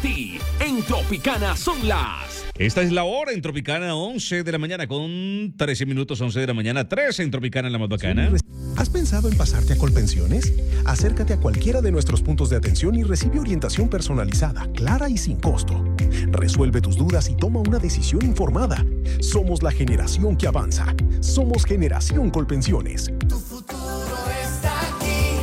ti. En Tropicana son las... Esta es la hora en Tropicana, 11 de la mañana con 13 minutos, 11 de la mañana, 13 en Tropicana, la más bacana. ¿Has pensado en pasarte a Colpensiones? Acércate a cualquiera de nuestros puntos de atención y recibe orientación personalizada, clara y sin costo. Resuelve tus dudas y toma una decisión informada. Somos la generación que avanza. Somos Generación Colpensiones. Tu futuro está aquí.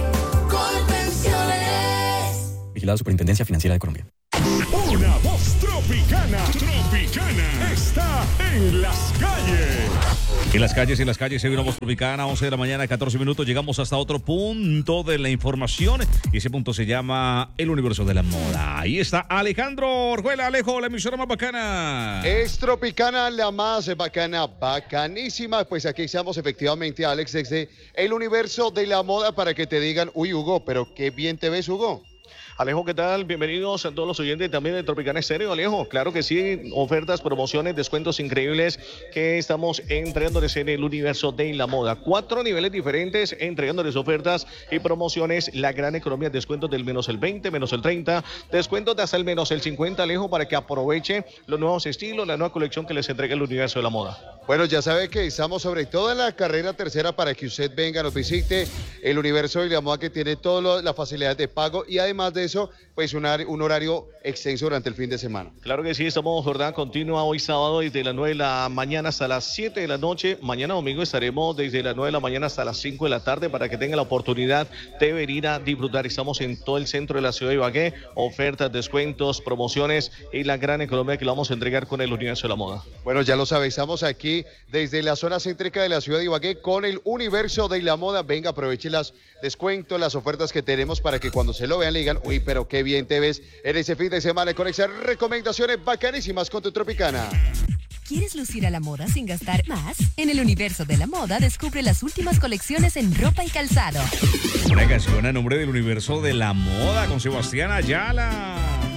Colpensiones. Vigilado Superintendencia Financiera de Colombia. Una voz tropicana. Tropicana está en las calles. En las calles se ve una voz tropicana, 11 de la mañana, 14 minutos. Llegamos hasta otro punto de la información y ese punto se llama el universo de la moda. Ahí está Alejandro Orjuela. Alejo, la emisora más bacana. Es Tropicana, la más bacana, bacanísima. Pues aquí estamos efectivamente, Alex, desde el universo de la moda para que te digan, uy, Hugo, pero qué bien te ves, Hugo. Alejo, ¿qué tal? Bienvenidos a todos los oyentes también de Tropicana Estéreo, Alejo. Claro que sí, ofertas, promociones, descuentos increíbles que estamos entregándoles en el universo de la moda. 4 niveles diferentes, entregándoles ofertas y promociones. La gran economía, descuentos del menos el 20, menos el 30, descuentos de hasta el menos el 50, Alejo, para que aproveche los nuevos estilos, la nueva colección que les entrega el universo de la moda. Bueno, ya sabe que estamos sobre todo en la carrera tercera para que usted venga, nos visite el universo de la moda que tiene toda la facilidad de pago y además de eso, pues un horario extenso durante el fin de semana. Claro que sí, estamos jornada continua hoy sábado desde las 9 de la mañana hasta las 7 de la noche. Mañana domingo estaremos desde las 9 de la mañana hasta las 5 de la tarde para que tenga la oportunidad de venir a disfrutar. Estamos en todo el centro de la ciudad de Ibagué, ofertas, descuentos, promociones y la gran economía que le vamos a entregar con el universo de la moda. Bueno, ya lo sabe, estamos aquí desde la zona céntrica de la ciudad de Ibagué con el universo de la moda. Venga, aproveche las descuentos, las ofertas que tenemos para que cuando se lo vean le digan, uy, pero qué bien te ves en ese fin de semana con esas recomendaciones bacanísimas con tu Tropicana. ¿Quieres lucir a la moda sin gastar más? En el universo de la moda descubre las últimas colecciones en ropa y calzado. Una canción a nombre del universo de la moda con Sebastián Ayala.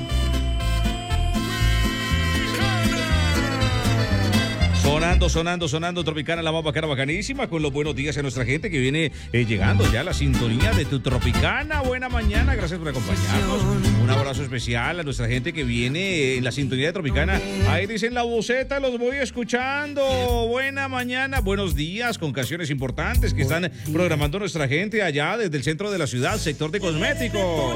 Sonando Tropicana, la más bacana, bacanísima, con los buenos días a nuestra gente que viene llegando ya a la sintonía de tu Tropicana. Buena mañana, gracias por acompañarnos. Un abrazo especial a nuestra gente que viene en la sintonía de Tropicana. Ahí dicen la voceta, los voy escuchando. Buena mañana, buenos días, con canciones importantes que están programando nuestra gente allá desde el centro de la ciudad, sector de cosméticos.